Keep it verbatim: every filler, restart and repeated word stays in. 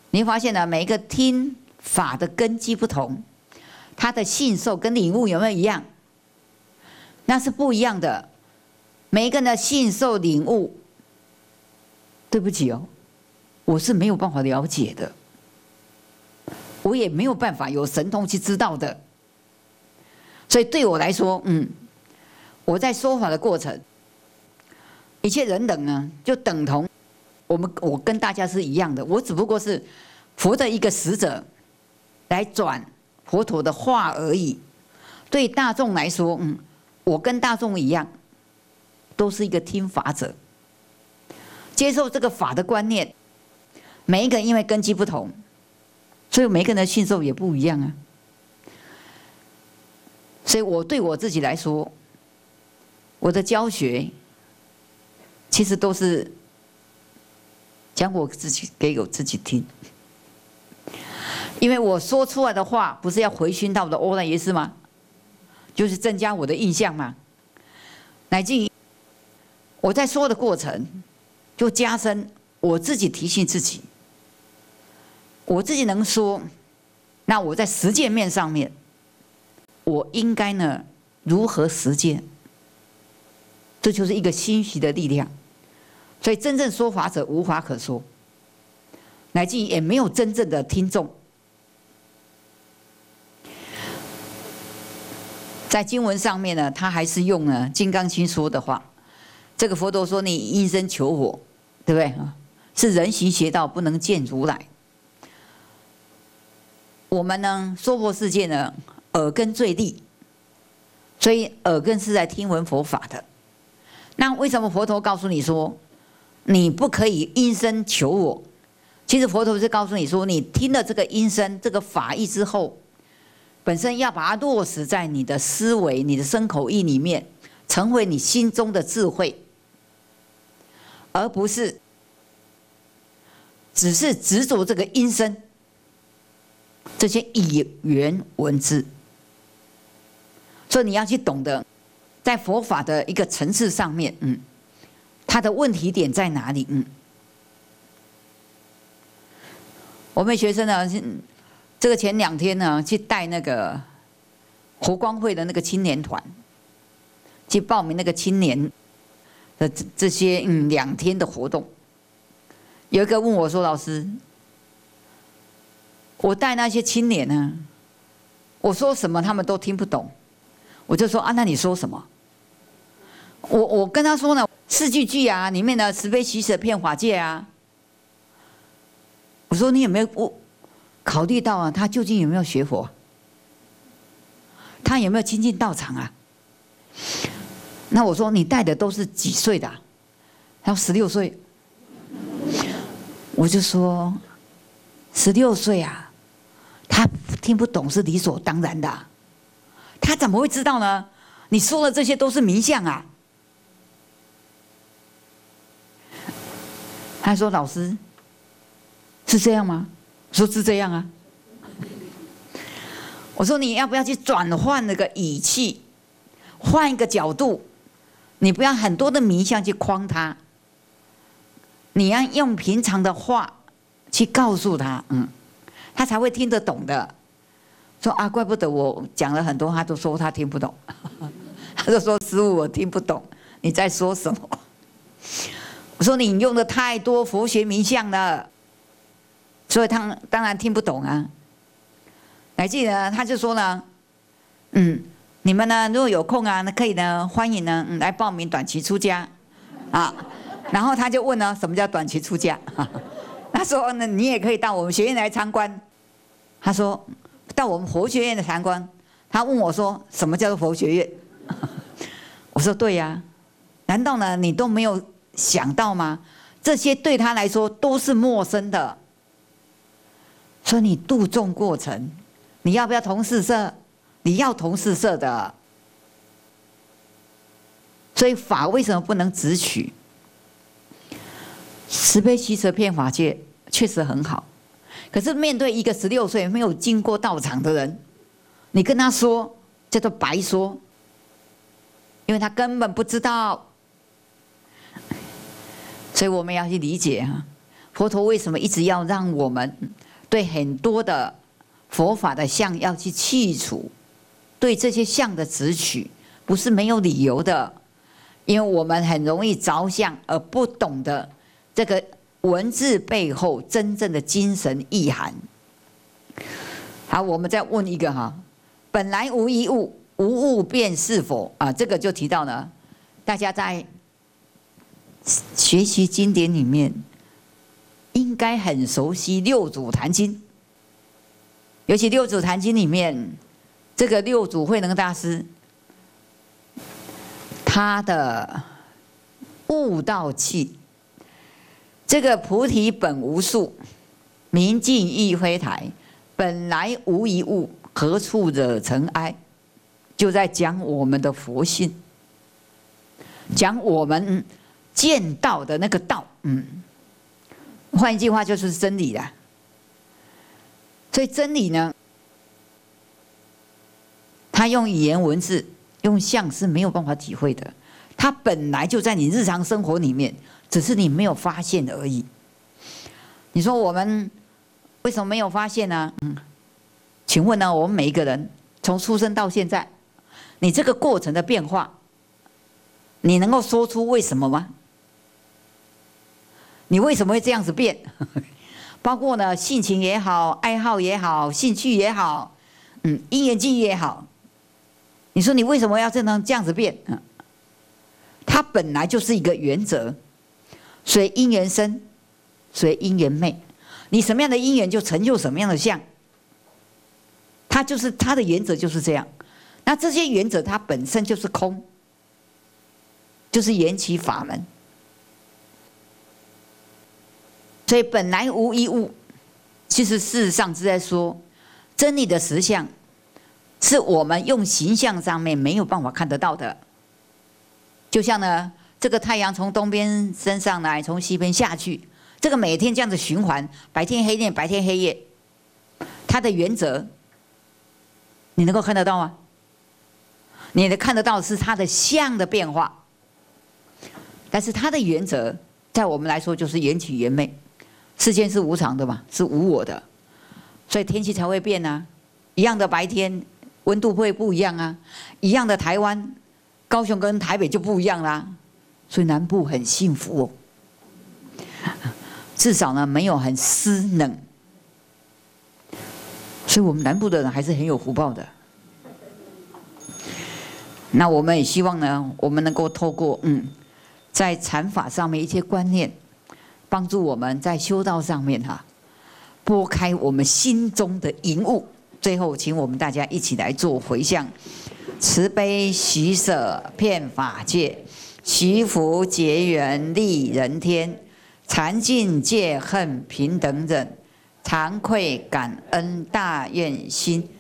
你会发现呢，每一个听法的根基不同，他的信受跟领悟有没有一样？那是不一样的。每一个人的信受领悟，对不起哦，我是没有办法了解的，我也没有办法有神通去知道的。所以对我来说，嗯，我在说法的过程，一切人等呢，就等同我们我跟大家是一样的，我只不过是佛的一个使者，来转佛陀的话而已。对大众来说，嗯，我跟大众一样，都是一个听法者，接受这个法的观念。每一个人因为根基不同，所以每一个人的信受也不一样啊。所以我对我自己来说，我的教学其实都是讲我自己给我自己听，因为我说出来的话不是要回熏到我的阿赖耶识吗？就是增加我的印象嘛，乃至于我在说的过程，就加深我自己提醒自己，我自己能说，那我在实践面上面，我应该呢如何实践？这就是一个心习的力量。所以真正说法者无法可说，乃至于也没有真正的听众。在经文上面呢，他还是用了《金刚经》说的话。这个佛陀说：“你因身求我，对不对？是人行邪道，不能见如来。”我们呢，娑婆世界呢，耳根最利，所以耳根是在听闻佛法的。那为什么佛陀告诉你说，你不可以因身求我？其实佛陀是告诉你说，你听了这个因身这个法义之后，本身要把它落实在你的思维、你的身口意里面，成为你心中的智慧，而不是只是执着这个因身这些语言文字。所以你要去懂得，在佛法的一个层次上面，嗯，它的问题点在哪里？嗯，我们学生呢，这个前两天呢，去带那个佛光会的那个青年团，去报名那个青年的这些嗯两天的活动。有一个问我说：“老师，我带那些青年呢，我说什么他们都听不懂。”我就说：“啊，那你说什么？”我我跟他说呢，四句句啊，里面的慈悲喜舍遍法界啊。我说你有没有我考虑到啊，他究竟有没有学佛？他有没有亲近道场啊？那我说你带的都是几岁的啊？他说十六岁。我就说十六岁啊，他听不懂是理所当然的啊。他怎么会知道呢？你说的这些都是名相啊。他说：“老师，是这样吗？”我说：“是这样啊。”我说：“你要不要去转换那个语气，换一个角度？你不要很多的名相去框他，你要用平常的话去告诉他，嗯，他才会听得懂的。”说啊，怪不得我讲了很多，他都说他听不懂。他就说：“师父，我听不懂你在说什么。”我说：“你用的太多佛学名相了，所以他当然听不懂啊。”乃至呢，他就说呢：“嗯，你们呢，如果有空啊，那可以呢，欢迎呢、嗯、来报名短期出家啊。”然后他就问呢：“什么叫短期出家？”他说：“呢，你也可以到我们学院来参观。”他说：“到我们佛学院的参观。”他问我说：“什么叫做佛学院？”我说：“对呀、啊，难道呢你都没有想到吗？这些对他来说都是陌生的。所以你度众过程，你要不要同事社？你要同事社的。所以法为什么不能直取？慈悲喜舍遍法界确实很好，可是面对一个十六岁没有经过道场的人，你跟他说叫做白说，因为他根本不知道。所以我们要去理解啊，佛陀为什么一直要让我们对很多的佛法的相要去去除，对这些相的执取，不是没有理由的。因为我们很容易着相，而不懂得这个文字背后真正的精神意涵。好，我们再问一个哈，本来无一物，无物便是佛啊，这个就提到了，大家在学习经典里面，应该很熟悉六祖坛经，尤其六祖坛经里面，这个六祖慧能大师，他的悟道气，这个菩提本无树，明镜亦非台，本来无一物，何处惹尘埃？就在讲我们的佛性，讲我们见道的那个道，嗯，换一句话就是真理啦。所以真理呢，他用语言文字、用相是没有办法体会的，它本来就在你日常生活里面，只是你没有发现而已。你说我们为什么没有发现呢？嗯，请问呢，我们每一个人从出生到现在，你这个过程的变化，你能够说出为什么吗？你为什么会这样子变？包括呢，性情也好，爱好也好，兴趣也好，嗯，因缘际遇也好，你说你为什么要这样这样子变？嗯，它本来就是一个原则，随因缘生，随因缘灭。你什么样的因缘就成就什么样的相，它就是它的原则就是这样。那这些原则它本身就是空，就是缘起法门。所以本来无一物，其实事实上是在说，真理的实相，是我们用形象上面没有办法看得到的。就像呢，这个太阳从东边升上来，从西边下去，这个每天这样子循环，白天黑夜，白天黑夜，它的原则，你能够看得到吗？你能看得到是它的相的变化，但是它的原则，在我们来说就是缘起缘灭。世间是无常的嘛，是无我的，所以天气才会变啊。一样的白天，温度会不一样啊。一样的台湾，高雄跟台北就不一样啦。所以南部很幸福哦，至少呢没有很湿冷。所以我们南部的人还是很有福报的。那我们也希望呢，我们能够透过嗯，在禅法上面一些观念，帮助我们在修道上面哈，拨开我们心中的淫物。最后，请我们大家一起来做回向：慈悲喜舍遍法界，祈福结缘利人天，禅净戒恨平等忍，惭愧感恩大愿心。